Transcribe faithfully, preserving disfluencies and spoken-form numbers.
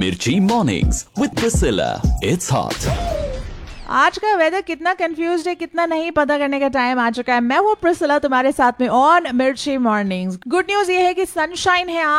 मिर्ची mornings with Priscilla, it's hot. आज का वेदर कितना कंफ्यूज्ड है, कितना नहीं, पता करने का टाइम आ चुका है। मैं वो प्रिसिला तुम्हारे साथ में ऑन मिर्ची मॉर्निंग्स। गुड न्यूज ये है कि सनशाइन है